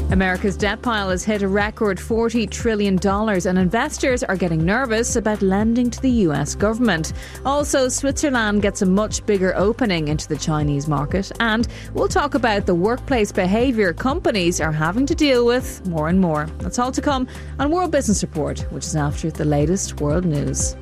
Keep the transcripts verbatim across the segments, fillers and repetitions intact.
America's debt pile has hit a record forty trillion dollars and investors are getting nervous about lending to the U S government. Also, Switzerland gets a much bigger opening into the Chinese market, and we'll talk about the workplace behaviour companies are having to deal with more and more. That's all to come on World Business Report, which is after the latest world news.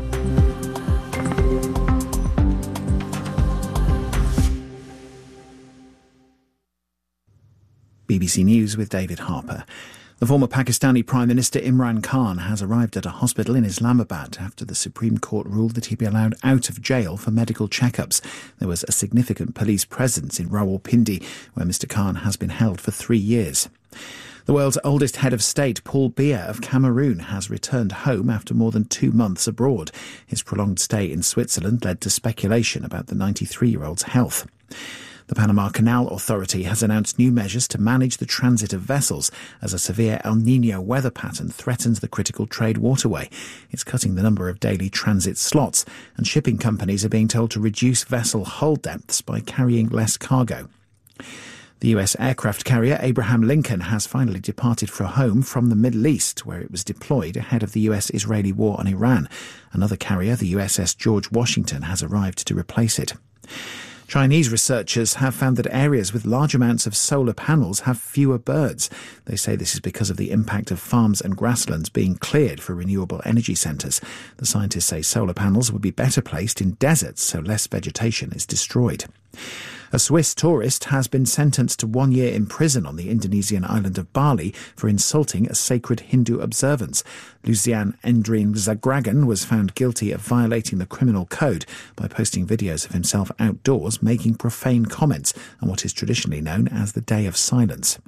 B B C News with David Harper. The former Pakistani Prime Minister Imran Khan has arrived at a hospital in Islamabad after the Supreme Court ruled that he be allowed out of jail for medical checkups. There was a significant police presence in Rawalpindi, where Mr Khan has been held for three years. The world's oldest head of state, Paul Biya of Cameroon, has returned home after more than two months abroad. His prolonged stay in Switzerland led to speculation about the ninety-three-year-old's health. The Panama Canal Authority has announced new measures to manage the transit of vessels as a severe El Niño weather pattern threatens the critical trade waterway. It's cutting the number of daily transit slots, and shipping companies are being told to reduce vessel hull depths by carrying less cargo. The U S aircraft carrier Abraham Lincoln has finally departed for home from the Middle East, where it was deployed ahead of the U S-Israeli war on Iran. Another carrier, the U S S George Washington, has arrived to replace it. Chinese researchers have found that areas with large amounts of solar panels have fewer birds. They say this is because of the impact of farms and grasslands being cleared for renewable energy centres. The scientists say solar panels would be better placed in deserts so less vegetation is destroyed. A Swiss tourist has been sentenced to one year in prison on the Indonesian island of Bali for insulting a sacred Hindu observance. Lucian Endrin Zagragan was found guilty of violating the criminal code by posting videos of himself outdoors making profane comments on what is traditionally known as the Day of Silence.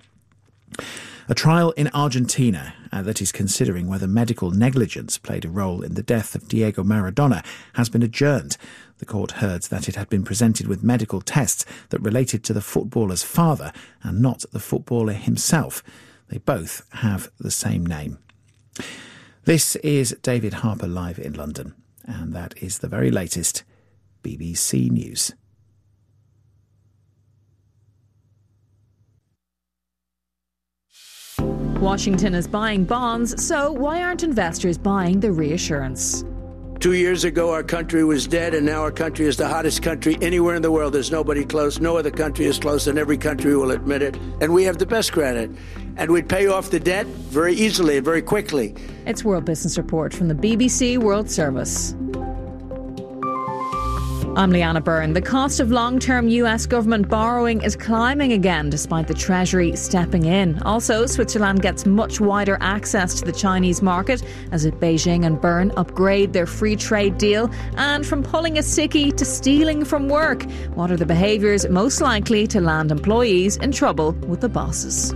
A trial in Argentina uh, that is considering whether medical negligence played a role in the death of Diego Maradona has been adjourned. The court heard that it had been presented with medical tests that related to the footballer's father and not the footballer himself. They both have the same name. This is David Harper live in London, and that is the very latest B B C News. Washington is buying bonds, so why aren't investors buying the reassurance? Two years ago, our country was dead, and now our country is the hottest country anywhere in the world. There's nobody close. No other country is close, and every country will admit it. And we have the best credit. And we'd pay off the debt very easily and very quickly. It's World Business Report from the B B C World Service. I'm Leanna Byrne. The cost of long-term U S government borrowing is climbing again despite the Treasury stepping in. Also, Switzerland gets much wider access to the Chinese market as Beijing and Bern upgrade their free trade deal. And from pulling a sickie to stealing from work, what are the behaviours most likely to land employees in trouble with the bosses?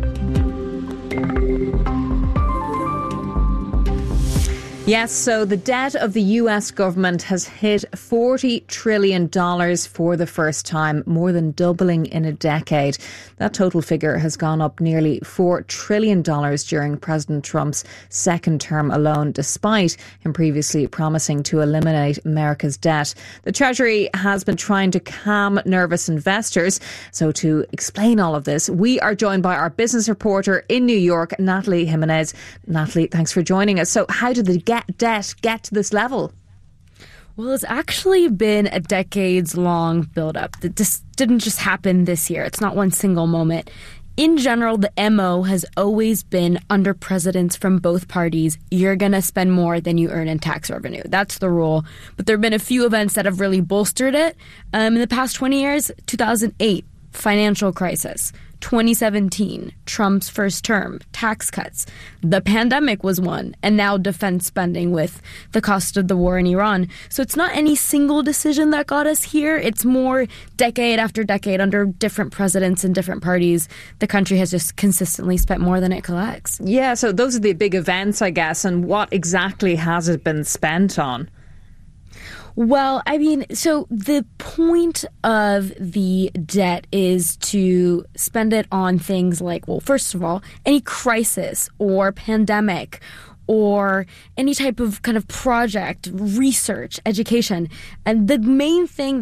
Yes, so the debt of the U S government has hit forty trillion dollars for the first time, more than doubling in a decade. That total figure has gone up nearly four trillion dollars during President Trump's second term alone, despite him previously promising to eliminate America's debt. The Treasury has been trying to calm nervous investors. So to explain all of this, we are joined by our business reporter in New York, Natalie Jimenez. Natalie, thanks for joining us. So how did the get debt get to this level? Well, it's actually been a decades-long buildup. This didn't just happen this year. It's not one single moment. In general, the M O has always been, under presidents from both parties, you're going to spend more than you earn in tax revenue. That's the rule. But there have been a few events that have really bolstered it. Um, in the past twenty years, two thousand eight, financial crisis. twenty seventeen, Trump's first term, tax cuts. The pandemic was one, and now defense spending with the cost of the war in Iran. So it's not any single decision that got us here. It's more decade after decade under different presidents and different parties. The country has just consistently spent more than it collects. Yeah, so those are the big events, I guess. And what exactly has it been spent on? Well, I mean, so the point of the debt is to spend it on things like, well, first of all, any crisis or pandemic or any type of kind of project, research, education. And the main thing that it's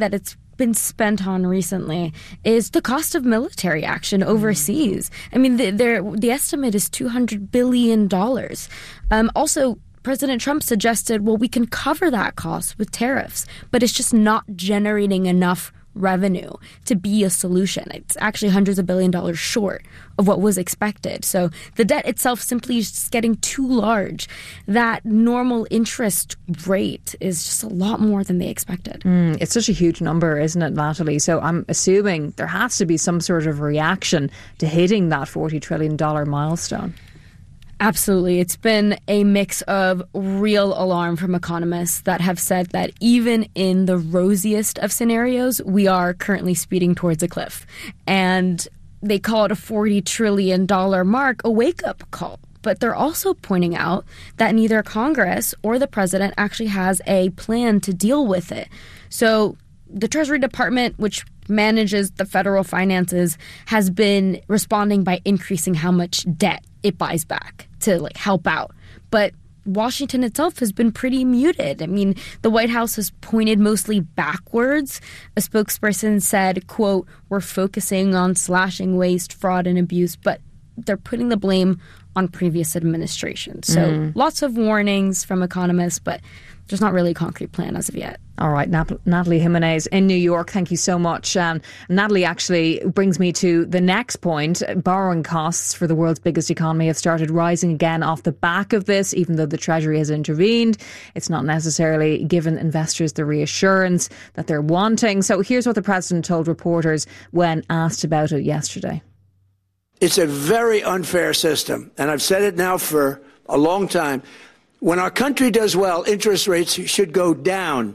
been spent on recently is the cost of military action overseas. I mean, the, the estimate is two hundred billion dollars. Um, also, President Trump suggested, well, we can cover that cost with tariffs, but it's just not generating enough revenue to be a solution. It's actually hundreds of billion dollars short of what was expected. So the debt itself simply is just getting too large. That normal interest rate is just a lot more than they expected. Mm, it's such a huge number, isn't it, Natalie? So I'm assuming there has to be some sort of reaction to hitting that forty trillion dollars milestone. Absolutely. It's been a mix of real alarm from economists that have said that even in the rosiest of scenarios, we are currently speeding towards a cliff. And they call it a forty trillion dollars mark a wake-up call. But they're also pointing out that neither Congress or the president actually has a plan to deal with it. So the Treasury Department, which manages the federal finances, has been responding by increasing how much debt it buys back to like help out. But Washington itself has been pretty muted. I mean, the White House has pointed mostly backwards. A spokesperson said, quote, "We're focusing on slashing waste, fraud, and abuse," but they're putting the blame on previous administrations. So mm. lots of warnings from economists, but there's not really a concrete plan as of yet. All right, Nat- Natalie Jimenez in New York, thank you so much. Um, Natalie actually brings me to the next point. Borrowing costs for the world's biggest economy have started rising again off the back of this, even though the Treasury has intervened. It's not necessarily given investors the reassurance that they're wanting. So here's what the president told reporters when asked about it yesterday. It's a very unfair system, and I've said it now for a long time. When our country does well, interest rates should go down.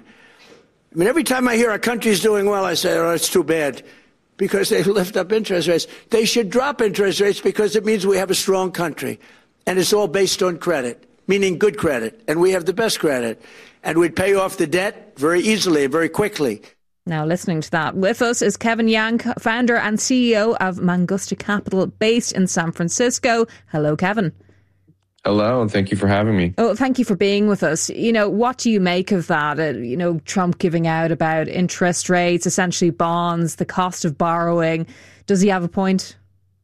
I mean, every time I hear our country's doing well, I say, oh, it's too bad, because they lift up interest rates. They should drop interest rates because it means we have a strong country, and it's all based on credit, meaning good credit, and we have the best credit, and we'd pay off the debt very easily, very quickly. Now, listening to that, with us is Kevin Yang, founder and C E O of Mangusta Capital, based in San Francisco. Hello, Kevin. Hello, and thank you for having me. Oh, thank you for being with us. You know, what do you make of that? Uh, you know, Trump giving out about interest rates, essentially bonds, the cost of borrowing. Does he have a point?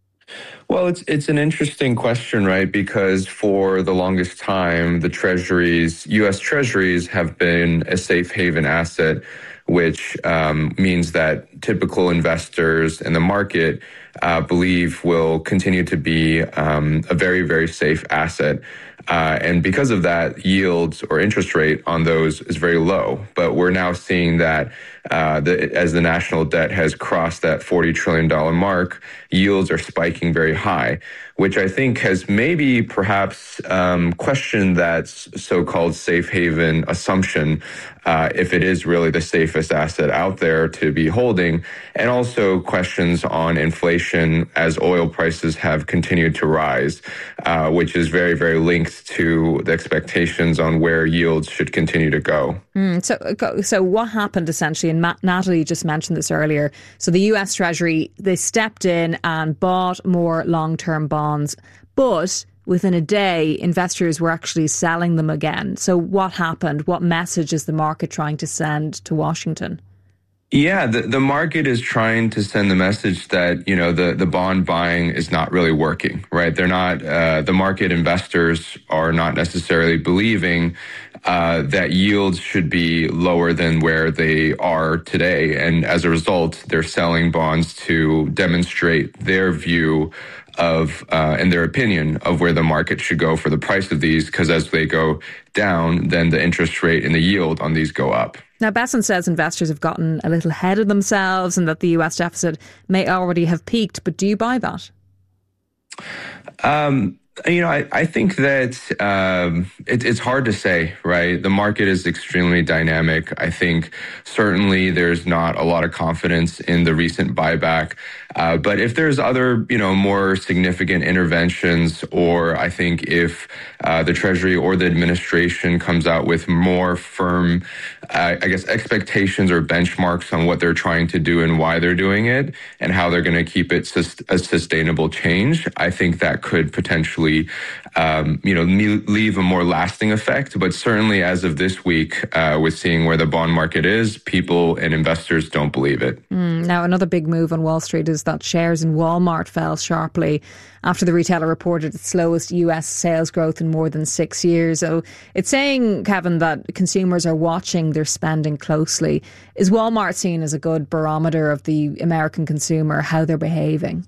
Well, it's it's an interesting question, right? Because for the longest time, the treasuries, U S treasuries have been a safe haven asset, which um, means that typical investors in the market uh, believe will continue to be um, a very, very safe asset. Uh, and because of that, yields or interest rate on those is very low. But we're now seeing that uh, the, as the national debt has crossed that forty trillion dollars mark, yields are spiking very high, which I think has maybe perhaps um, questioned that so-called safe haven assumption, uh, if it is really the safest asset out there to be holding, and also questions on inflation as oil prices have continued to rise, uh, which is very, very linked to the expectations on where yields should continue to go. Mm, so, so what happened essentially, and Matt, Natalie just mentioned this earlier, so the U S Treasury, they stepped in and bought more long-term bonds, but within a day, investors were actually selling them again. So what happened? What message is the market trying to send to Washington? Yeah, the, the market is trying to send the message that, you know, the, the bond buying is not really working, right? They're not, uh, the market investors are not necessarily believing uh, that yields should be lower than where they are today. And as a result, they're selling bonds to demonstrate their view of, uh, in their opinion, of where the market should go for the price of these, because as they go down, then the interest rate and the yield on these go up. Now, Besson says investors have gotten a little ahead of themselves and that the U S deficit may already have peaked. But do you buy that? Um, you know, I, I think that um, it, it's hard to say, right? The market is extremely dynamic. I think certainly there's not a lot of confidence in the recent buyback. Uh, but if there's other, you know, more significant interventions, or I think if uh, the Treasury or the administration comes out with more firm, uh, I guess, expectations or benchmarks on what they're trying to do and why they're doing it and how they're going to keep it sus- a sustainable change, I think that could potentially um, you know, leave a more lasting effect. But certainly as of this week, uh, with seeing where the bond market is, people and investors don't believe it. Mm, now, another big move on Wall Street is that shares in Walmart fell sharply after the retailer reported its slowest U S sales growth in more than six years. So it's saying, Kevin, that consumers are watching their spending closely. Is Walmart seen as a good barometer of the American consumer, how they're behaving?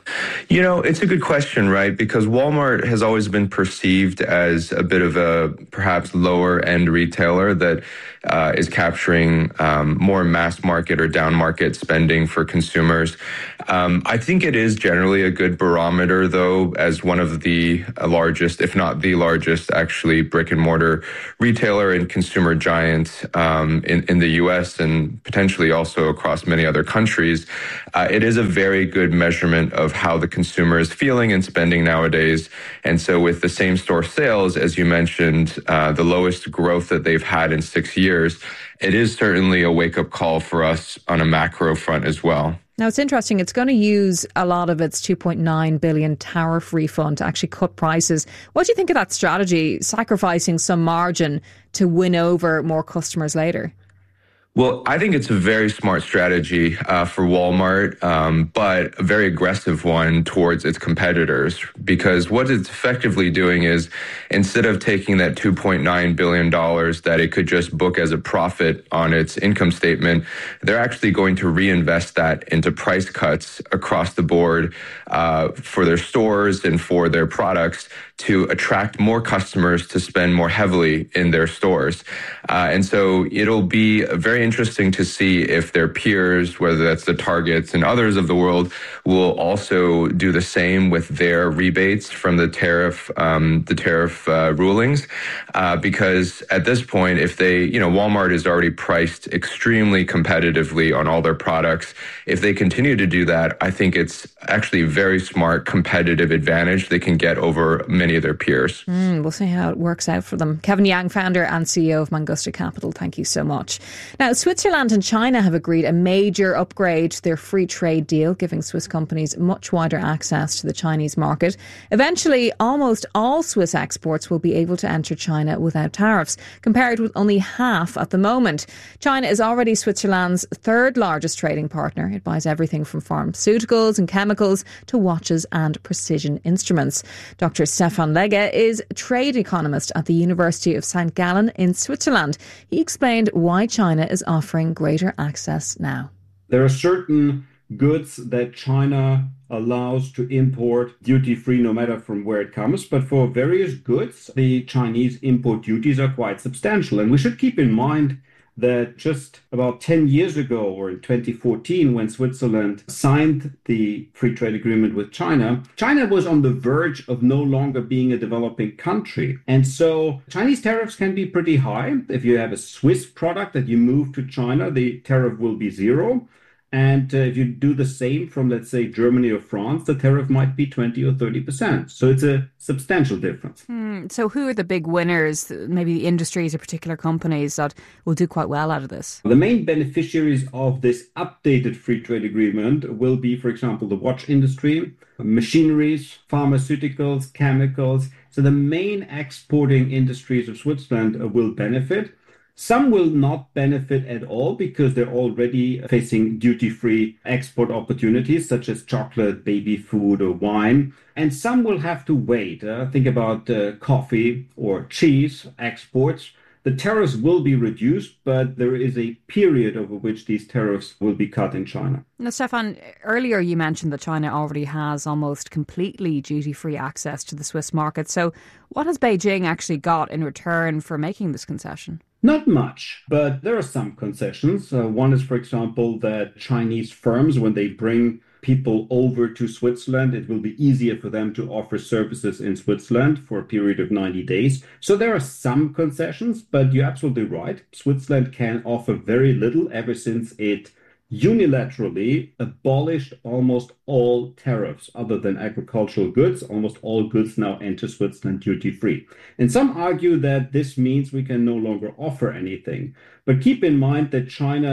You know, it's a good question, right? Because Walmart has always been perceived as a bit of a perhaps lower end retailer that uh, is capturing um, more mass market or down market spending for consumers. Um, I think it is generally a good barometer, though, as one of the largest, if not the largest, actually brick and mortar retailer and consumer giant um, in, in the U S and potentially also across many other countries. Uh, it is a very good measurement of how the consumer is feeling and spending nowadays. And so with the same store sales, as you mentioned, uh, the lowest growth that they've had in six years, it is certainly a wake-up call for us on a macro front as well. Now, it's interesting. It's going to use a lot of its two point nine billion dollars tariff refund to actually cut prices. What do you think of that strategy, sacrificing some margin to win over more customers later? Well, I think it's a very smart strategy uh, for Walmart, um, but a very aggressive one towards its competitors, because what it's effectively doing is instead of taking that two point nine billion dollars that it could just book as a profit on its income statement, they're actually going to reinvest that into price cuts across the board uh, for their stores and for their products to attract more customers to spend more heavily in their stores. Uh, and so it'll be very interesting to see if their peers, whether that's the Targets and others of the world, will also do the same with their rebates from the tariff, um, the tariff uh, rulings. Uh, because at this point, if they, you know, Walmart is already priced extremely competitively on all their products. If they continue to do that, I think it's actually a very smart competitive advantage they can get over many of their peers. Mm, we'll see how it works out for them. Kevin Yang, founder and C E O of Mangusta Capital, thank you so much. Now, Switzerland and China have agreed a major upgrade to their free trade deal, giving Swiss companies much wider access to the Chinese market. Eventually, almost all Swiss exports will be able to enter China without tariffs, compared with only half at the moment. China is already Switzerland's third largest trading partner. It buys everything from pharmaceuticals and chemicals to watches and precision instruments. Doctor Stefan Legge is a trade economist at the University of Saint Gallen in Switzerland. He explained why China is offering greater access now. There are certain goods that China allows to import duty-free no matter from where it comes. But for various goods, the Chinese import duties are quite substantial. And we should keep in mind that just about ten years ago, or in twenty fourteen, when Switzerland signed the free trade agreement with China, China was on the verge of no longer being a developing country. And so Chinese tariffs can be pretty high. If you have a Swiss product that you move to China, the tariff will be zero. And uh, if you do the same from, let's say, Germany or France, the tariff might be twenty or thirty percent. So it's a substantial difference. Hmm. So who are the big winners, maybe the industries or particular companies that will do quite well out of this? The main beneficiaries of this updated free trade agreement will be, for example, the watch industry, machineries, pharmaceuticals, chemicals. So the main exporting industries of Switzerland will benefit. Some will not benefit at all because they're already facing duty-free export opportunities such as chocolate, baby food or wine. And some will have to wait. Uh, think about uh, coffee or cheese exports. The tariffs will be reduced, but there is a period over which these tariffs will be cut in China. Now, Stefan, earlier you mentioned that China already has almost completely duty-free access to the Swiss market. So what has Beijing actually got in return for making this concession? Not much, but there are some concessions. Uh, one is, for example, that Chinese firms, when they bring people over to Switzerland, it will be easier for them to offer services in Switzerland for a period of ninety days. So there are some concessions, but you're absolutely right. Switzerland can offer very little ever since it unilaterally abolished almost all tariffs other than agricultural goods. Almost all goods now enter Switzerland duty-free. And some argue that this means we can no longer offer anything. But keep in mind that China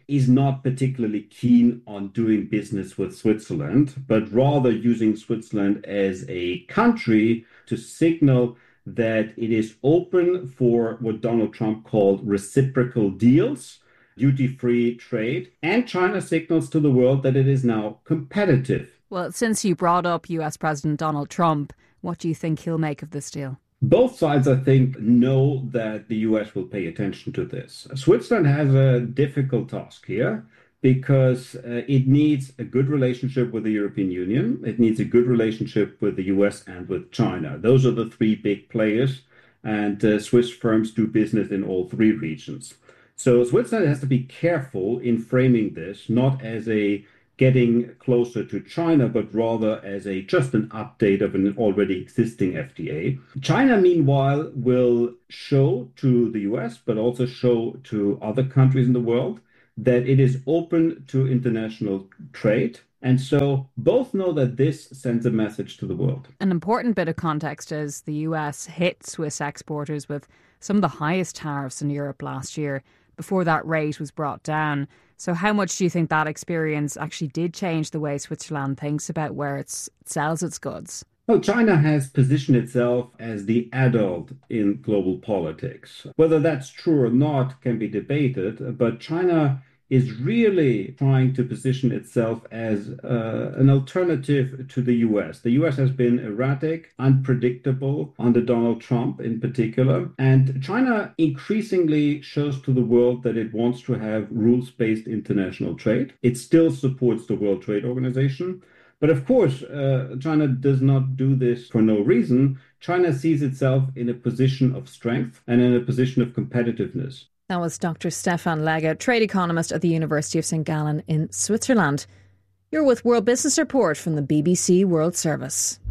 is not particularly keen on doing business with Switzerland, but rather using Switzerland as a country to signal that it is open for what Donald Trump called reciprocal deals, duty-free trade, and China signals to the world that it is now competitive. Well, since you brought up U S President Donald Trump, what do you think he'll make of this deal? Both sides, I think, know that the U S will pay attention to this. Switzerland has a difficult task here because uh, it needs a good relationship with the European Union. It needs a good relationship with the U S and with China. Those are the three big players, and uh, Swiss firms do business in all three regions. So Switzerland has to be careful in framing this, not as a getting closer to China, but rather as a just an update of an already existing F T A. China, meanwhile, will show to the U S, but also show to other countries in the world that it is open to international trade. And so both know that this sends a message to the world. An important bit of context is the U S hit Swiss exporters with some of the highest tariffs in Europe last year before that rate was brought down. So how much do you think that experience actually did change the way Switzerland thinks about where it's, it sells its goods? Well, China has positioned itself as the adult in global politics. Whether that's true or not can be debated, but China is really trying to position itself as uh, an alternative to the U S. The U S has been erratic, unpredictable under Donald Trump in particular, and China increasingly shows to the world that it wants to have rules-based international trade. It still supports the World Trade Organization. But of course, uh, China does not do this for no reason. China sees itself in a position of strength and in a position of competitiveness. That was Doctor Stefan Legge, trade economist at the University of Saint Gallen in Switzerland. You're with World Business Report from the B B C World Service.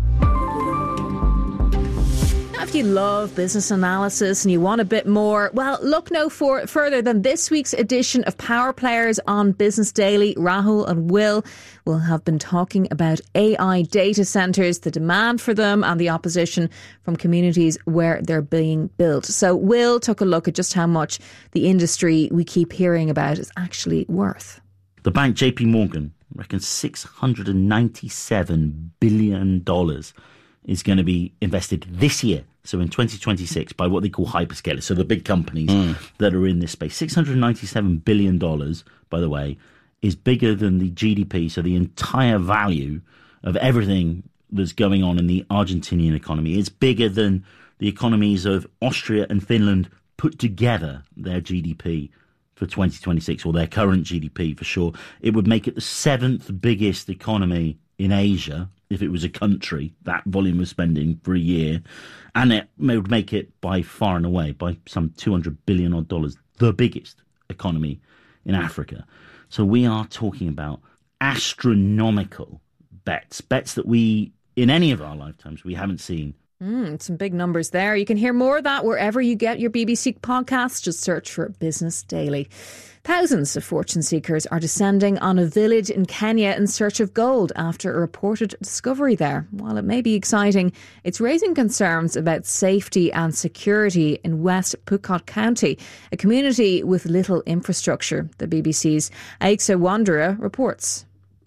If you love business analysis and you want a bit more, well, look no for, further than this week's edition of Power Players on Business Daily. Rahul and Will will have been talking about A I data centres, the demand for them and the opposition from communities where they're being built. So Will took a look at just how much the industry we keep hearing about is actually worth. The bank J P Morgan reckons six hundred ninety-seven billion dollars is going to be invested this year, so in twenty twenty-six, by what they call hyperscalers, so the big companies mm. that are in this space. six hundred ninety-seven billion dollars, by the way, is bigger than the G D P, so the entire value of everything that's going on in the Argentinian economy. It's bigger than the economies of Austria and Finland put together, their G D P for twenty twenty-six, or their current G D P for sure. It would make it the seventh biggest economy in Asia, if it was a country, that volume of spending for a year. And it would make it by far and away, by some two hundred billion odd dollars, the biggest economy in Africa. So we are talking about astronomical bets, bets that we, in any of our lifetimes, we haven't seen. Mm, some big numbers there. You can hear more of that wherever you get your B B C podcasts. Just search for Business Daily. Thousands of fortune seekers are descending on a village in Kenya in search of gold after a reported discovery there. While it may be exciting, it's raising concerns about safety and security in West Pokot County, a community with little infrastructure. The B B C's Aixa Wanderer reports.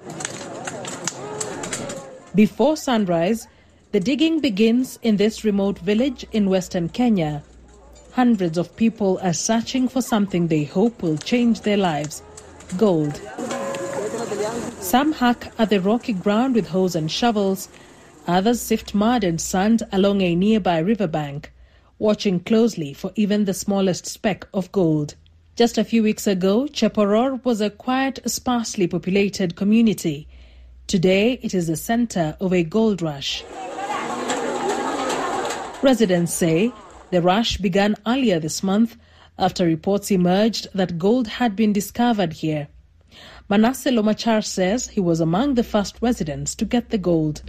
Before sunrise, the digging begins in this remote village in western Kenya. Hundreds of people are searching for something they hope will change their lives: gold. Some hack at the rocky ground with hoes and shovels. Others sift mud and sand along a nearby riverbank, watching closely for even the smallest speck of gold. Just a few weeks ago, Cheporor was a quiet, sparsely populated community. Today, it is the center of a gold rush. Residents say the rush began earlier this month after reports emerged that gold had been discovered here. Manasseh Lomachar says he was among the first residents to get the gold.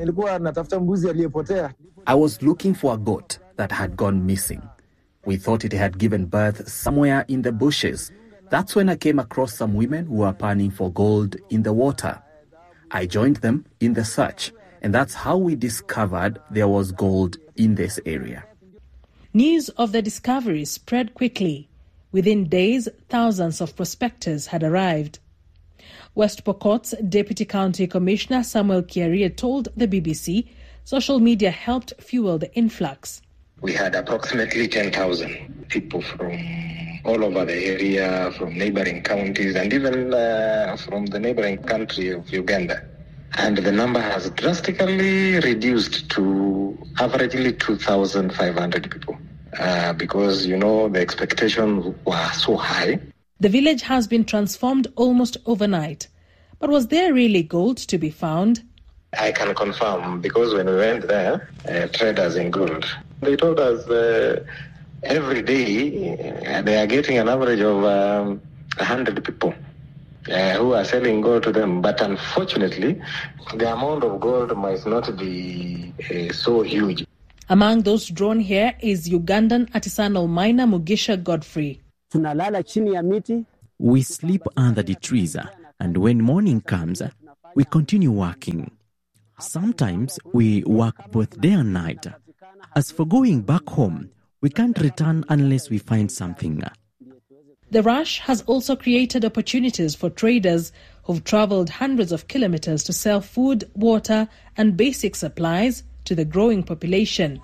I was looking for a goat that had gone missing. We thought it had given birth somewhere in the bushes. That's when I came across some women who were panning for gold in the water. I joined them in the search, and that's how we discovered there was gold in this area. News of the discovery spread quickly. Within days, thousands of prospectors had arrived. West Pokot's Deputy County Commissioner Samuel Kiarie told the B B C social media helped fuel the influx. We had approximately ten thousand people from all over the area, from neighboring counties, and even uh, from the neighboring country of Uganda. And the number has drastically reduced to averagely two thousand five hundred people uh, because, you know, the expectations were so high. The village has been transformed almost overnight. But was there really gold to be found? I can confirm, because when we went there, uh, traders in gold, they told us uh, every day uh, they are getting an average of um, one hundred people uh, who are selling gold to them. But unfortunately, the amount of gold might not be uh, so huge. Among those drawn here is Ugandan artisanal miner Mugisha Godfrey. We sleep under the trees, and when morning comes, we continue working. Sometimes we work both day and night. As for going back home, we can't return unless we find something. The rush has also created opportunities for traders who've traveled hundreds of kilometers to sell food, water, and basic supplies to the growing population.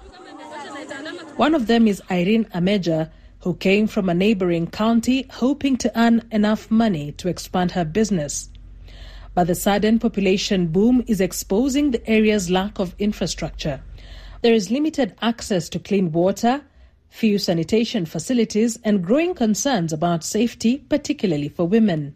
One of them is Irene Ameja, who came from a neighboring county hoping to earn enough money to expand her business. But the sudden population boom is exposing the area's lack of infrastructure. There is limited access to clean water, few sanitation facilities, and growing concerns about safety, particularly for women.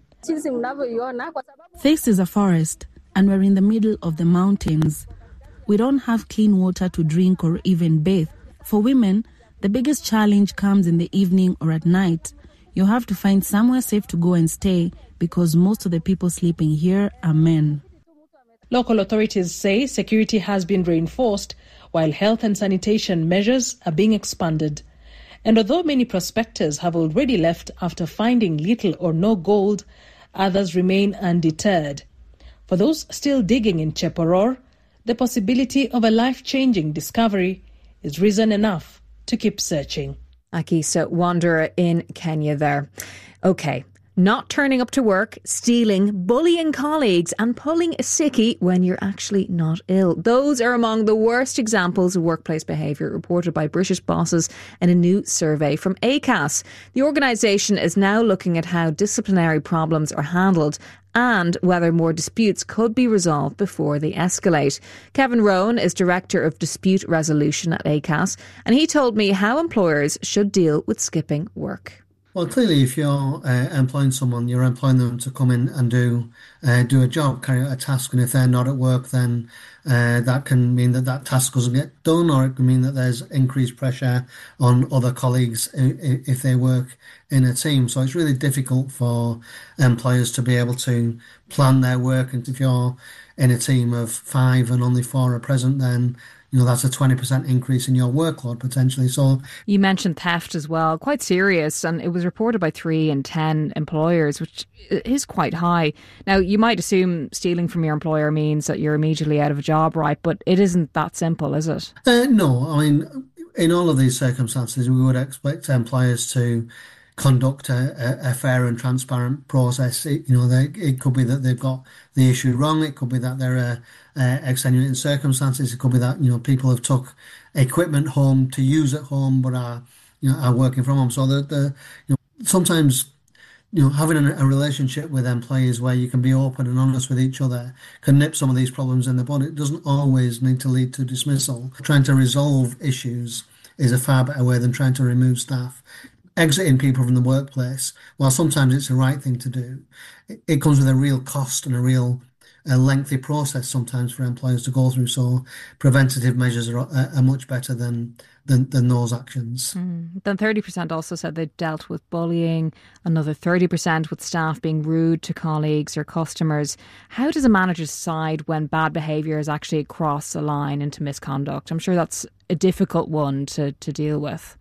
This is a forest, and we're in the middle of the mountains. We don't have clean water to drink or even bathe. For women, the biggest challenge comes in the evening or at night. You have to find somewhere safe to go and stay because most of the people sleeping here are men. Local authorities say security has been reinforced while health and sanitation measures are being expanded. And although many prospectors have already left after finding little or no gold, others remain undeterred. For those still digging in Cheporor, the possibility of a life-changing discovery is reason enough to keep searching. Akisa Wanderer in Kenya there. Okay. Not turning up to work, stealing, bullying colleagues and pulling a sickie when you're actually not ill. Those are among the worst examples of workplace behaviour reported by British bosses in a new survey from A C A S. The organisation is now looking at how disciplinary problems are handled and whether more disputes could be resolved before they escalate. Kevin Rowan is Director of Dispute Resolution at A C A S, and he told me how employers should deal with skipping work. Well, clearly, if you're uh, employing someone, you're employing them to come in and do uh, do a job, carry out a task. And if they're not at work, then uh, that can mean that that task doesn't get done, or it can mean that there's increased pressure on other colleagues if they work in a team. So it's really difficult for employers to be able to plan their work. And if you're in a team of five and only four are present, then you know, that's a twenty percent increase in your workload potentially. So you mentioned theft as well, quite serious, and it was reported by three in ten employers, which is quite high. Now, you might assume stealing from your employer means that you're immediately out of a job, right? But it isn't that simple, is it? Uh, no, I mean, in all of these circumstances, we would expect employers to conduct a, a fair and transparent process. It, you know, they, it could be that they've got the issue wrong. It could be that there are uh, extenuating circumstances. It could be that, you know, people have took equipment home to use at home, but are, you know, are working from home. So the, the you know, sometimes, you know, having a, a relationship with employees where you can be open and honest with each other can nip some of these problems in the bud. It doesn't always need to lead to dismissal. Trying to resolve issues is a far better way than trying to remove staff. Exiting people from the workplace, while sometimes it's the right thing to do, it, it comes with a real cost and a real a lengthy process sometimes for employers to go through. So preventative measures are, are, are much better than, than than those actions. Mm. Then thirty percent also said they dealt with bullying, another thirty percent with staff being rude to colleagues or customers. How does a manager decide when bad behaviour is actually crossed a line into misconduct? I'm sure that's a difficult one to, to deal with.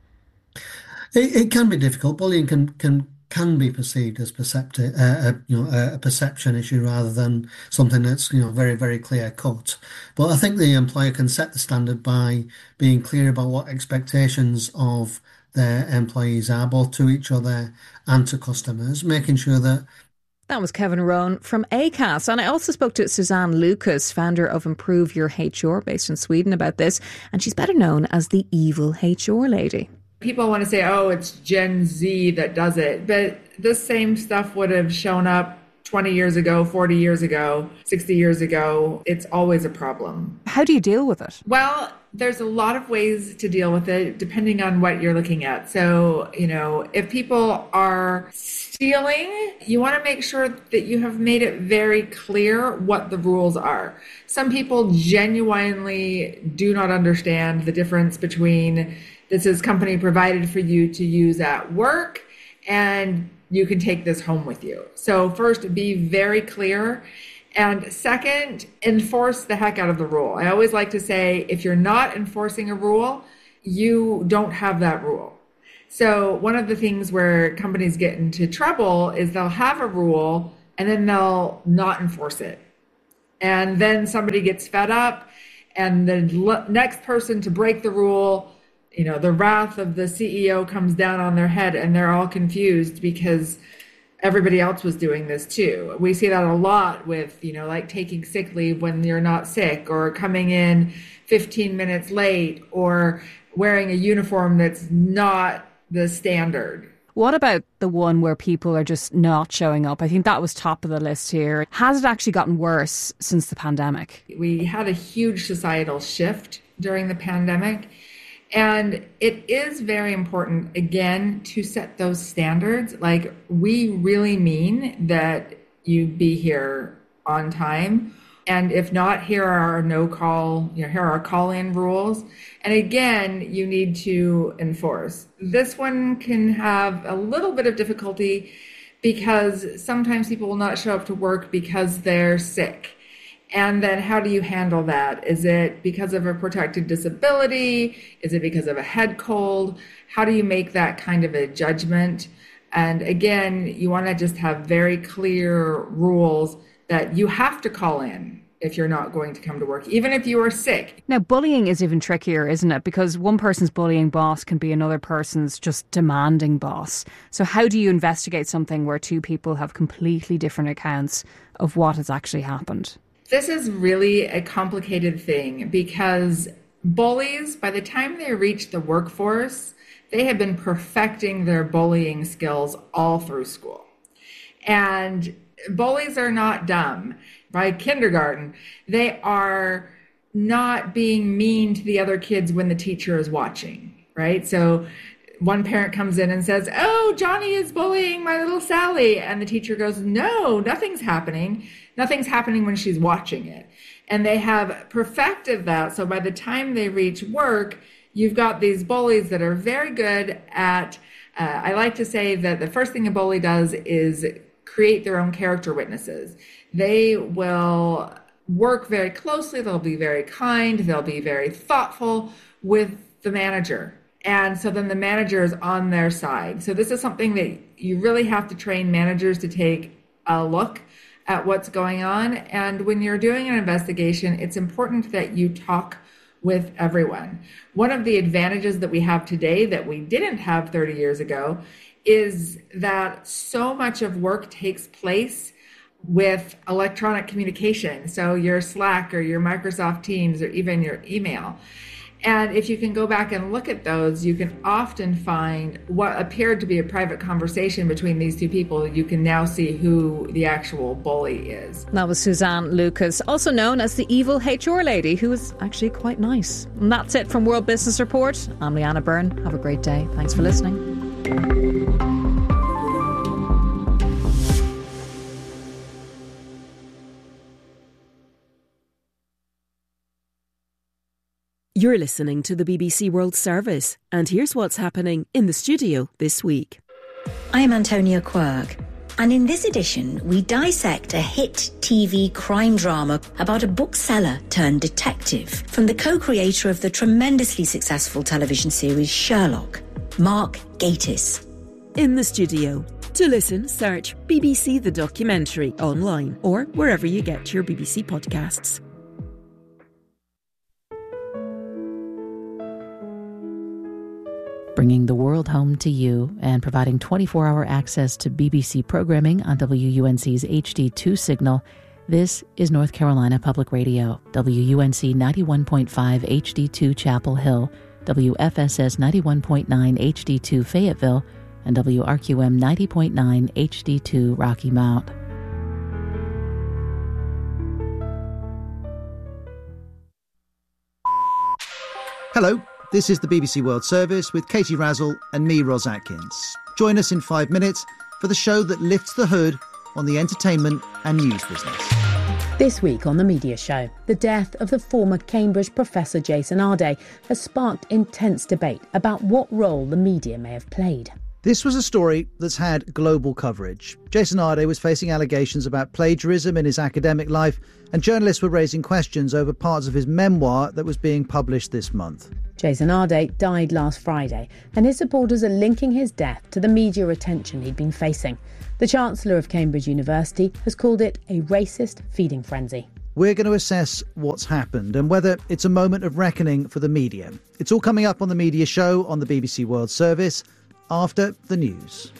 It, it can be difficult. Bullying can can can be perceived as perceptive, uh, a, you know, a, a perception issue rather than something that's, you know, very very clear cut. But I think the employer can set the standard by being clear about what expectations of their employees are, both to each other and to customers, making sure that. That was Kevin Rohn from ACAS. And I also spoke to Suzanne Lucas, founder of Improve Your H R, based in Sweden, about this. And she's better known as the evil H R lady. People want to say, oh, it's Gen Z that does it. But this same stuff would have shown up twenty years ago, forty years ago, sixty years ago. It's always a problem. How do you deal with it? Well, there's a lot of ways to deal with it depending on what you're looking at. So, you know, if people are stealing, you want to make sure that you have made it very clear what the rules are. Some people genuinely do not understand the difference between this is company provided for you to use at work and you can take this home with you. So first, be very clear. And second, enforce the heck out of the rule. I always like to say, if you're not enforcing a rule, you don't have that rule. So one of the things where companies get into trouble is they'll have a rule and then they'll not enforce it. And then somebody gets fed up and the next person to break the rule, you know, the wrath of the C E O comes down on their head and they're all confused because everybody else was doing this too. We see that a lot with, you know, like taking sick leave when you're not sick, or coming in fifteen minutes late, or wearing a uniform that's not the standard. What about the one where people are just not showing up? I think that was top of the list here. Has it actually gotten worse since the pandemic? We had a huge societal shift during the pandemic. And it is very important, again, to set those standards. Like, we really mean that you be here on time. And if not, here are our no call, you know, here are our call in rules. And again, you need to enforce. This one can have a little bit of difficulty because sometimes people will not show up to work because they're sick. And then how do you handle that? Is it because of a protected disability? Is it because of a head cold? How do you make that kind of a judgment? And again, you want to just have very clear rules that you have to call in if you're not going to come to work, even if you are sick. Now, bullying is even trickier, isn't it? Because one person's bullying boss can be another person's just demanding boss. So how do you investigate something where two people have completely different accounts of what has actually happened? This is really a complicated thing because bullies, by the time they reach the workforce, they have been perfecting their bullying skills all through school. And bullies are not dumb. By kindergarten, they are not being mean to the other kids when the teacher is watching, right? So one parent comes in and says, oh, Johnny is bullying my little Sally. And the teacher goes, no, nothing's happening. Nothing's happening when she's watching it. And they have perfected that. So by the time they reach work, you've got these bullies that are very good at, uh, I like to say that the first thing a bully does is create their own character witnesses. They will work very closely. They'll be very kind. They'll be very thoughtful with the manager. And so then the manager is on their side. So this is something that you really have to train managers to take a look at what's going on. And when you're doing an investigation, it's important that you talk with everyone. One of the advantages that we have today that we didn't have thirty years ago is that so much of work takes place with electronic communication. So your Slack or your Microsoft Teams or even your email. And if you can go back and look at those, you can often find what appeared to be a private conversation between these two people. You can now see who the actual bully is. That was Suzanne Lucas, also known as the evil H R lady, who is actually quite nice. And that's it from World Business Report. I'm Leanna Byrne. Have a great day. Thanks for listening. You're listening to the B B C World Service, and here's what's happening in the studio this week. I'm Antonia Quirk, and in this edition, we dissect a hit T V crime drama about a bookseller turned detective from the co-creator of the tremendously successful television series Sherlock, Mark Gatiss. In the studio. To listen, search B B C The Documentary online or wherever you get your B B C podcasts. bringing the world home to you and providing twenty-four hour access to B B C programming on W U N C's H D two signal. This is North Carolina Public Radio, W U N C ninety-one point five H D two Chapel Hill, W F S S ninety-one point nine H D two Fayetteville, and W R Q M ninety point nine H D two Rocky Mount. Hello, this is the B B C World Service with Katie Razzle and me, Ros Atkins. Join us in five minutes for the show that lifts the hood on the entertainment and news business. This week on The Media Show, the death of the former Cambridge professor Jason Arday has sparked intense debate about what role the media may have played. This was a story that's had global coverage. Jason Arday was facing allegations about plagiarism in his academic life, and journalists were raising questions over parts of his memoir that was being published this month. Jason Arday died last Friday, and his supporters are linking his death to the media attention he'd been facing. The Chancellor of Cambridge University has called it a racist feeding frenzy. We're going to assess what's happened and whether it's a moment of reckoning for the media. It's all coming up on The Media Show on the B B C World Service after the news.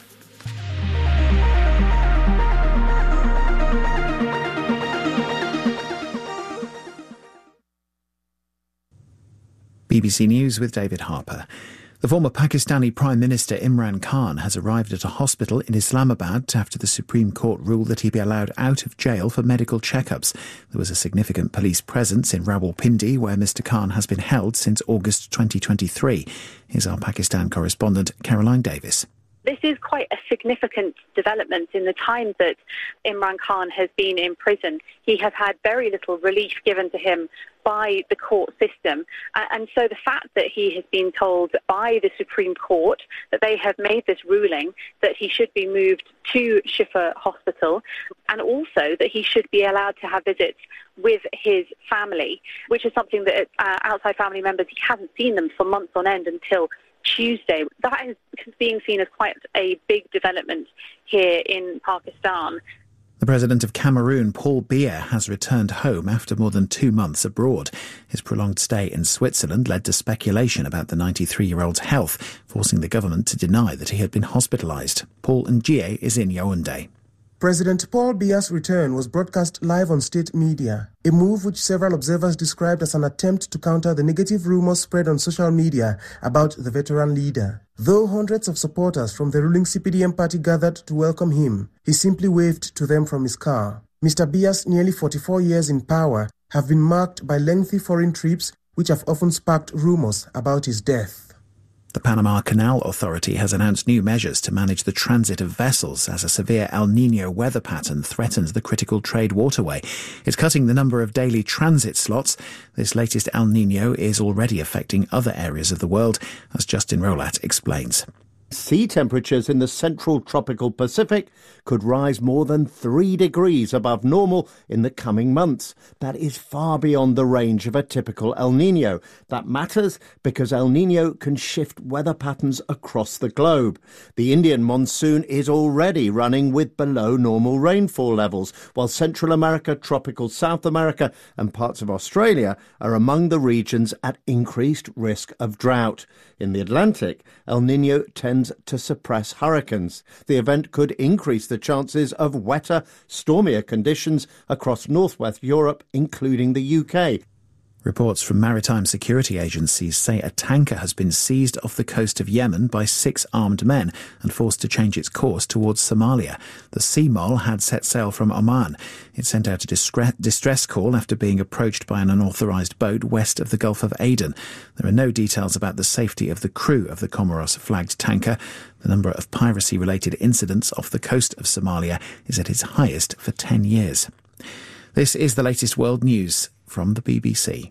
B B C News with David Harper. The former Pakistani Prime Minister Imran Khan has arrived at a hospital in Islamabad after the Supreme Court ruled that he be allowed out of jail for medical checkups. There was a significant police presence in Rawalpindi, where Mister Khan has been held since August twenty twenty-three. Here's our Pakistan correspondent, Caroline Davis. This is quite a significant development in the time that Imran Khan has been in prison. He has had very little relief given to him by the court system. And so the fact that he has been told by the Supreme Court that they have made this ruling that he should be moved to Shifa Hospital, and also that he should be allowed to have visits with his family, which is something that uh, outside family members, he hasn't seen them for months on end until Tuesday. That is being seen as quite a big development here in Pakistan. The President of Cameroon, Paul Biya, has returned home after more than two months abroad. His prolonged stay in Switzerland led to speculation about the ninety-three-year-old's health, forcing the government to deny that he had been hospitalised. Paul Njie is in Yaoundé. President Paul Biya's return was broadcast live on state media, a move which several observers described as an attempt to counter the negative rumours spread on social media about the veteran leader. Though hundreds of supporters from the ruling C P D M party gathered to welcome him, he simply waved to them from his car. Mister Biya's nearly forty-four years in power have been marked by lengthy foreign trips, which have often sparked rumours about his death. The Panama Canal Authority has announced new measures to manage the transit of vessels as a severe El Niño weather pattern threatens the critical trade waterway. It's cutting the number of daily transit slots. This latest El Niño is already affecting other areas of the world, as Justin Rolat explains. Sea temperatures in the central tropical Pacific could rise more than three degrees above normal in the coming months. That is far beyond the range of a typical El Niño. That matters because El Niño can shift weather patterns across the globe. The Indian monsoon is already running with below normal rainfall levels, while Central America, tropical South America and parts of Australia are among the regions at increased risk of drought. In the Atlantic, El Niño tends to suppress hurricanes. The event could increase the chances of wetter, stormier conditions across northwest Europe, including the U K. Reports from maritime security agencies say a tanker has been seized off the coast of Yemen by six armed men and forced to change its course towards Somalia. The Sea Mole had set sail from Oman. It sent out a discre- distress call after being approached by an unauthorised boat west of the Gulf of Aden. There are no details about the safety of the crew of the Comoros-flagged tanker. The number of piracy-related incidents off the coast of Somalia is at its highest for ten years. This is the latest world news from the B B C.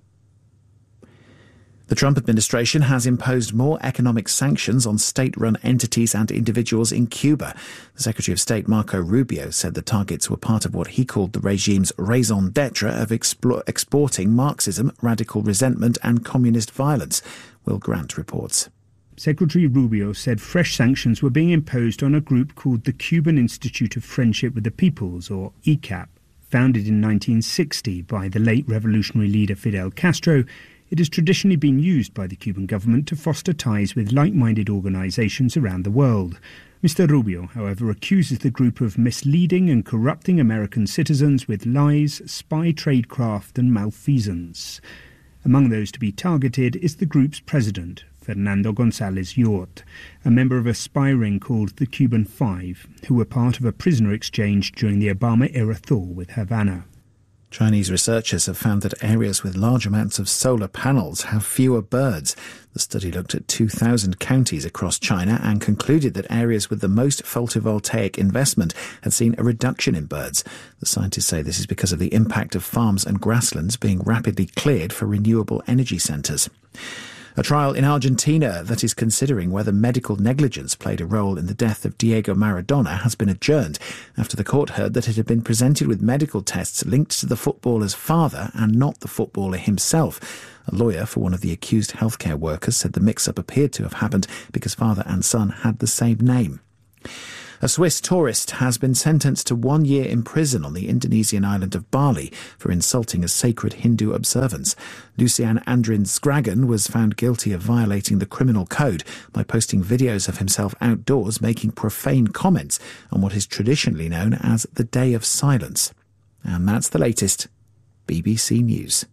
The Trump administration has imposed more economic sanctions on state-run entities and individuals in Cuba. The Secretary of State Marco Rubio said the targets were part of what he called the regime's raison d'etre of explo- exporting Marxism, radical resentment and communist violence. Will Grant reports. Secretary Rubio said fresh sanctions were being imposed on a group called the Cuban Institute of Friendship with the Peoples, or E C A P. Founded in nineteen sixty by the late revolutionary leader Fidel Castro, It has traditionally been used by the Cuban government to foster ties with like-minded organisations around the world. Mister Rubio, however, accuses the group of misleading and corrupting American citizens with lies, spy tradecraft and malfeasance. Among those to be targeted is the group's president, Fernando González Yort, a member of a spy ring called the Cuban Five, who were part of a prisoner exchange during the Obama-era thaw with Havana. Chinese researchers have found that areas with large amounts of solar panels have fewer birds. The study looked at two thousand counties across China and concluded that areas with the most photovoltaic investment had seen a reduction in birds. The scientists say this is because of the impact of farms and grasslands being rapidly cleared for renewable energy centres. A trial in Argentina that is considering whether medical negligence played a role in the death of Diego Maradona has been adjourned after the court heard that it had been presented with medical tests linked to the footballer's father and not the footballer himself. A lawyer for one of the accused healthcare workers said the mix-up appeared to have happened because father and son had the same name. A Swiss tourist has been sentenced to one year in prison on the Indonesian island of Bali for insulting a sacred Hindu observance. Lucian Andrin Skragan was found guilty of violating the criminal code by posting videos of himself outdoors making profane comments on what is traditionally known as the Day of Silence. And that's the latest. B B C News.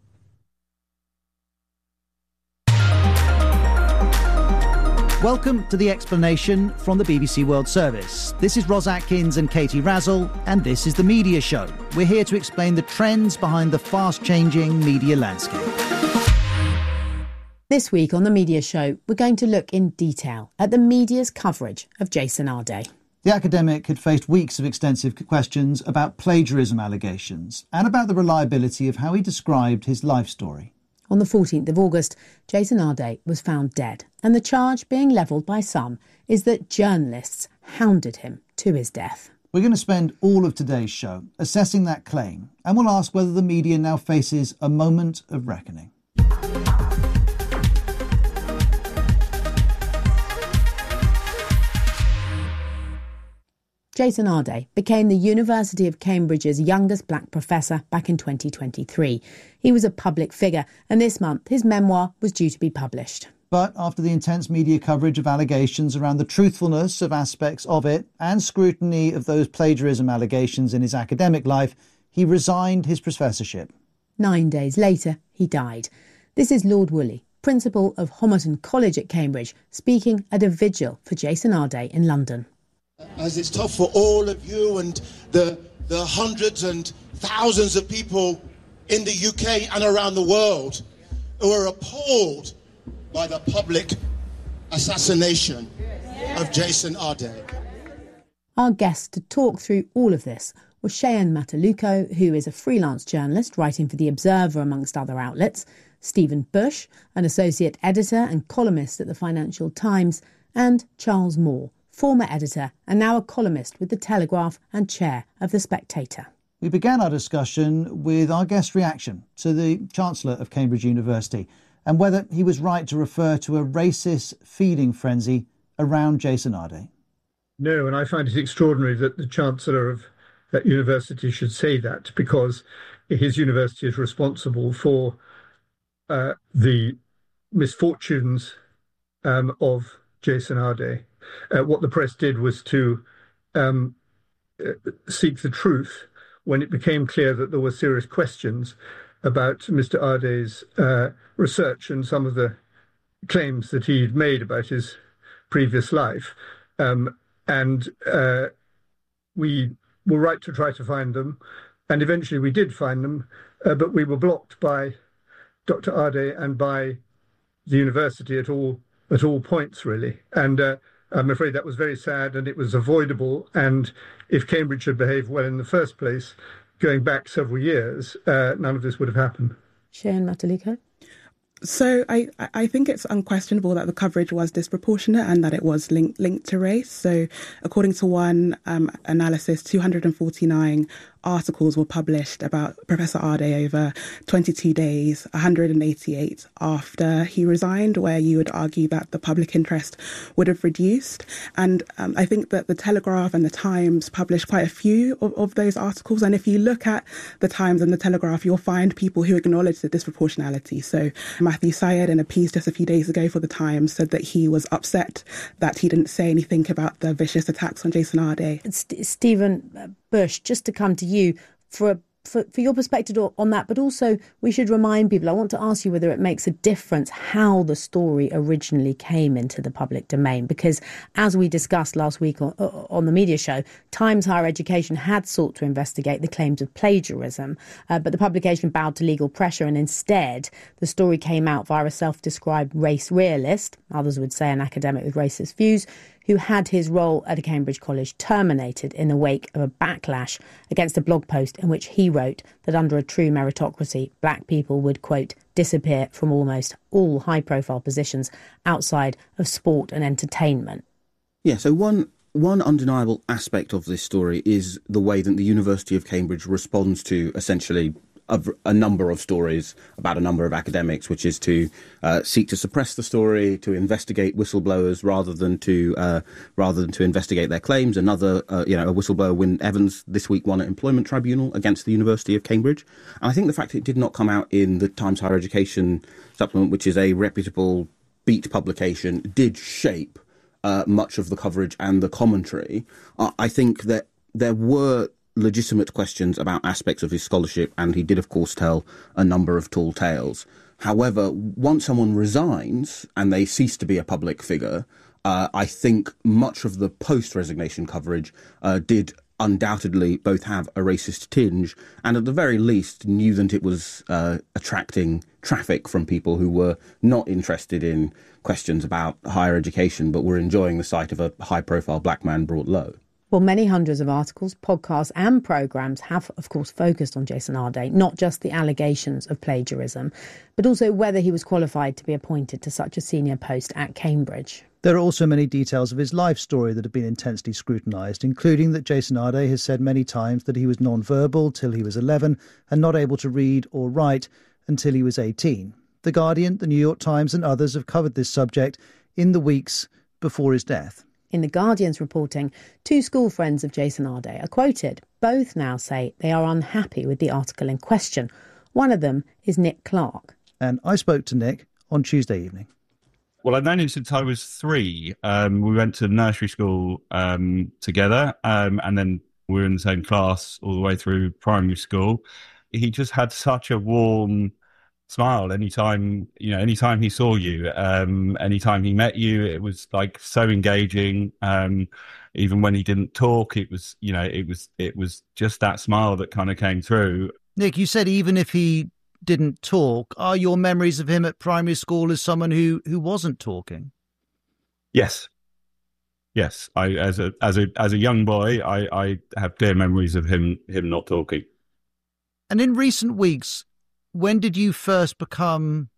Welcome to The Explanation from the B B C World Service. This is Ros Atkins and Katie Razzle, and this is The Media Show. We're here to explain the trends behind the fast-changing media landscape. This week on The Media Show, we're going to look in detail at the media's coverage of Jason Arday. The academic had faced weeks of extensive questions about plagiarism allegations and about the reliability of how he described his life story. On the fourteenth of August, Jason Arday was found dead, and the charge being levelled by some is that journalists hounded him to his death. We're going to spend all of today's show assessing that claim, and we'll ask whether the media now faces a moment of reckoning. Jason Arday became the University of Cambridge's youngest black professor back in twenty twenty-three. He was a public figure, and this month his memoir was due to be published. But after the intense media coverage of allegations around the truthfulness of aspects of it and scrutiny of those plagiarism allegations in his academic life, he resigned his professorship. Nine days later, he died. This is Lord Woolley, principal of Homerton College at Cambridge, speaking at a vigil for Jason Arday in London. As it's tough for all of you and the the hundreds and thousands of people in the U K and around the world who are appalled by the public assassination of Jason Arday. Our guest to talk through all of this was Cheyenne Mataluko, who is a freelance journalist writing for The Observer amongst other outlets, Stephen Bush, an associate editor and columnist at the Financial Times, and Charles Moore, former editor and now a columnist with The Telegraph and chair of The Spectator. We began our discussion with our guest's reaction to the Chancellor of Cambridge University and whether he was right to refer to a racist feeding frenzy around Jason Arday. No, and I find it extraordinary that the Chancellor of that university should say that, because his university is responsible for uh, the misfortunes um, of Jason Arday. Uh, what the press did was to um, uh, seek the truth when it became clear that there were serious questions about Mister Arday's uh, research and some of the claims that he'd made about his previous life. Um, and uh, we were right to try to find them. And eventually we did find them, uh, but we were blocked by Doctor Arday and by the university at all at all points, really. And uh, I'm afraid that was very sad, and it was avoidable. And if Cambridge had behaved well in the first place, going back several years, uh, none of this would have happened. Cheyenne Mataluko? So I, I think it's unquestionable that the coverage was disproportionate and that it was linked linked to race. So according to one um, analysis, two hundred forty-nine articles were published about Professor Ardai over twenty-two days, one hundred eighty-eight after he resigned, where you would argue that the public interest would have reduced. And um, I think that the Telegraph and the Times published quite a few of, of those articles. And if you look at the Times and the Telegraph, you'll find people who acknowledge the disproportionality. So Matthew Syed, in a piece just a few days ago for the Times, said that he was upset that he didn't say anything about the vicious attacks on Jason Ardai. St- Stephen Bush, just to come to you for a For, for your perspective on that, but also we should remind people, I want to ask you whether it makes a difference how the story originally came into the public domain, because as we discussed last week on, on the media show, Times Higher Education had sought to investigate the claims of plagiarism, uh, but the publication bowed to legal pressure, and instead the story came out via a self-described race realist, others would say an academic with racist views, who had his role at a Cambridge college terminated in the wake of a backlash against a blog post in which he wrote that under a true meritocracy, black people would, quote, disappear from almost all high-profile positions outside of sport and entertainment. Yeah, so one one undeniable aspect of this story is the way that the University of Cambridge responds to essentially a, a number of stories about a number of academics, which is to uh, seek to suppress the story, to investigate whistleblowers rather than to uh, rather than to investigate their claims. Another, uh, you know, a whistleblower, Wyn Evans, this week won an employment tribunal against the University of Cambridge. And I think the fact that it did not come out in the Times Higher Education supplement, which is a reputable beat publication, did shape uh, much of the coverage and the commentary. Uh, I think that there were legitimate questions about aspects of his scholarship, and he did, of course, tell a number of tall tales. However, once someone resigns and they cease to be a public figure, uh, I think much of the post-resignation coverage uh, did undoubtedly both have a racist tinge and at the very least knew that it was uh, attracting traffic from people who were not interested in questions about higher education but were enjoying the sight of a high-profile black man brought low. Well, many hundreds of articles, podcasts and programmes have, of course, focused on Jason Ardai, not just the allegations of plagiarism, but also whether he was qualified to be appointed to such a senior post at Cambridge. There are also many details of his life story that have been intensely scrutinised, including that Jason Ardai has said many times that he was non-verbal till he was eleven and not able to read or write until he was eighteen. The Guardian, the New York Times and others have covered this subject in the weeks before his death. In The Guardian's reporting, two school friends of Jason Ardai are quoted. Both now say they are unhappy with the article in question. One of them is Nick Clark. And I spoke to Nick on Tuesday evening. Well, I've known him since I was three. Um, we went to nursery school um, together, um, and then we were in the same class all the way through primary school. He just had such a warm smile anytime, you know, anytime he saw you, um, anytime he met you, it was like so engaging. Um, even when he didn't talk, it was, you know, it was, it was just that smile that kind of came through. Nick, you said even if he didn't talk, are your memories of him at primary school as someone who, who wasn't talking? Yes. Yes. I, as a, as a, as a young boy, I, I have clear memories of him, him not talking. And in recent weeks, when did you first become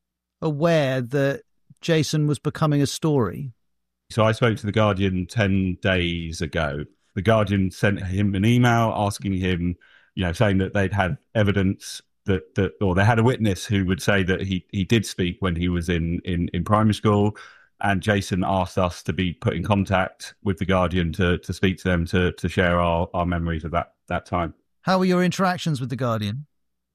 aware that Jason was becoming a story? So I spoke to The Guardian ten days ago. The Guardian sent him an email asking him, you know, saying that they'd had evidence that, that or they had a witness who would say that he, he did speak when he was in, in, in primary school. And Jason asked us to be put in contact with The Guardian to, to speak to them, to, to share our, our memories of that, that time. How were your interactions with The Guardian?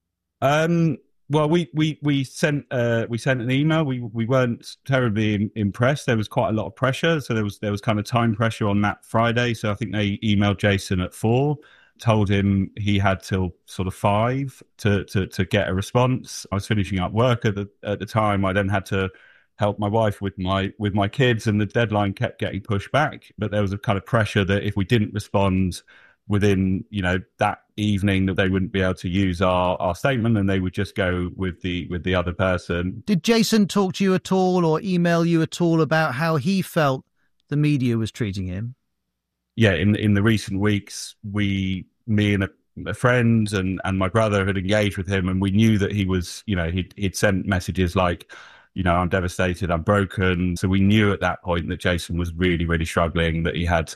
Um, well, we, we, we sent uh, we sent an email. We we weren't terribly in, impressed. There was quite a lot of pressure. So there was there was kind of time pressure on that Friday. So I think they emailed Jason at four, told him he had till sort of five to, to, to get a response. I was finishing up work at the at the time. I then had to help my wife with my with my kids, and the deadline kept getting pushed back. But there was a kind of pressure that if we didn't respond within, you know, that evening, that they wouldn't be able to use our, our statement, and they would just go with the with the other person. Did Jason talk to you at all or email you at all about how he felt the media was treating him? Yeah, in in the recent weeks, we, me and a, a friend and, and my brother had engaged with him, and we knew that he was, you know, he'd, he'd sent messages like, you know, I'm devastated, I'm broken. So we knew at that point that Jason was really, really struggling, that he had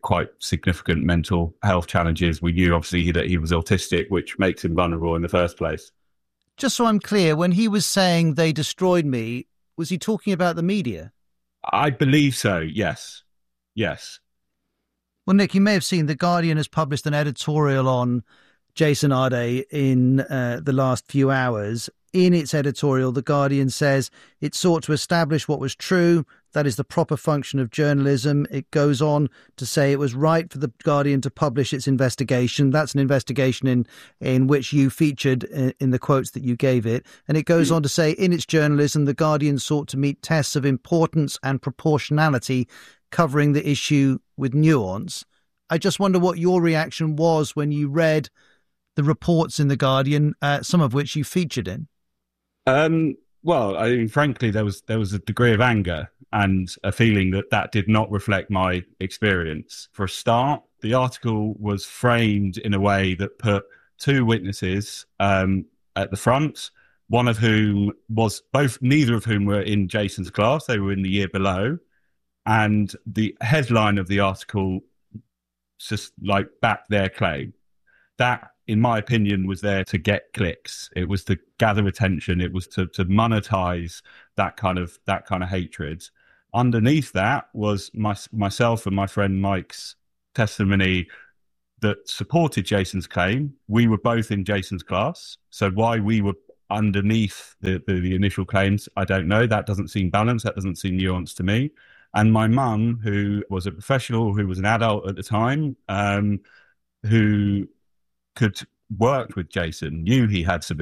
quite significant mental health challenges. We knew obviously that he was autistic, which makes him vulnerable in the first place. Just so I'm clear, when he was saying they destroyed me, was he talking about the media? I believe so, yes. Yes. Well, Nick, you may have seen The Guardian has published an editorial on Jason Arde in uh, the last few hours. In its editorial, The Guardian says it sought to establish what was true. That is the proper function of journalism. It goes on to say it was right for The Guardian to publish its investigation. That's an investigation in, in which you featured in, in the quotes that you gave it. And it goes on to say, in its journalism, The Guardian sought to meet tests of importance and proportionality, covering the issue with nuance. I just wonder what your reaction was when you read the reports in The Guardian, uh, some of which you featured in. Um, well, I mean, frankly, there was there was a degree of anger and a feeling that that did not reflect my experience. For a start, the article was framed in a way that put two witnesses um, at the front, one of whom was both, neither of whom were in Jason's class. They were in the year below. And the headline of the article just like backed their claim. That, in my opinion, was there to get clicks. It was to gather attention. It was to to monetize that kind of that kind of hatred. Underneath that was my, myself and my friend Mike's testimony that supported Jason's claim. We were both in Jason's class, so why we were underneath the, the, the initial claims, I don't know. That doesn't seem balanced. That doesn't seem nuanced to me. And my mum, who was a professional, who was an adult at the time, um, who could work with Jason, knew he had severe